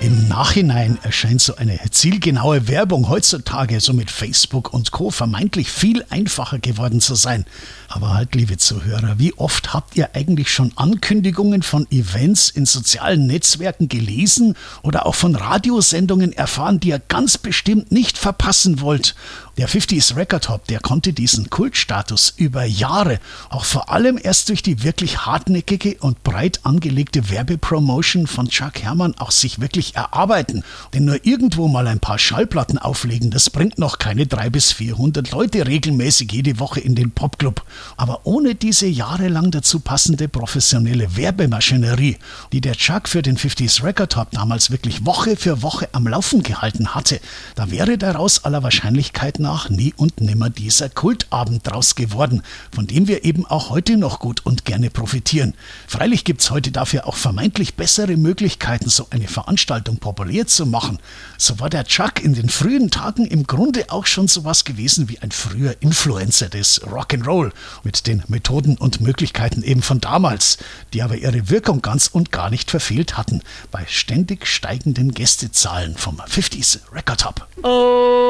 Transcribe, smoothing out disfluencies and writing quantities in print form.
Im Nachhinein erscheint so eine zielgenaue Werbung heutzutage, so mit Facebook und Co. vermeintlich viel einfacher geworden zu sein. Aber halt, liebe Zuhörer, wie oft habt ihr eigentlich schon Ankündigungen von Events in sozialen Netzwerken gelesen oder auch von Radiosendungen erfahren, die ihr ganz bestimmt nicht verpassen wollt? Der 50s Record Hop, der konnte diesen Kultstatus über Jahre, auch vor allem erst durch die wirklich hartnäckige und breit angelegte Werbepromotion von Chuck Herrmann auch sich wirklich erarbeiten. Denn nur irgendwo mal ein paar Schallplatten auflegen, das bringt noch keine 300 bis 400 Leute regelmäßig jede Woche in den Popclub. Aber ohne diese jahrelang dazu passende professionelle Werbemaschinerie, die der Chuck für den 50s Record Hop damals wirklich Woche für Woche am Laufen gehalten hatte, da wäre daraus aller Wahrscheinlichkeit nach nie und nimmer dieser Kultabend draus geworden, von dem wir eben auch heute noch gut und gerne profitieren. Freilich gibt's heute dafür auch vermeintlich bessere Möglichkeiten, so eine Veranstaltung populär zu machen. So war der Chuck in den frühen Tagen im Grunde auch schon sowas gewesen wie ein früher Influencer des Rock'n'Roll, mit den Methoden und Möglichkeiten eben von damals, die aber ihre Wirkung ganz und gar nicht verfehlt hatten, bei ständig steigenden Gästezahlen vom 50s Record Hop.